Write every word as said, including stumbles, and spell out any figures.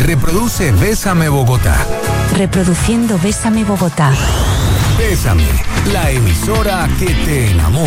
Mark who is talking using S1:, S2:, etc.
S1: Reproduce Bésame Bogotá.
S2: Reproduciendo Bésame Bogotá.
S1: Bésame, la emisora que te enamora.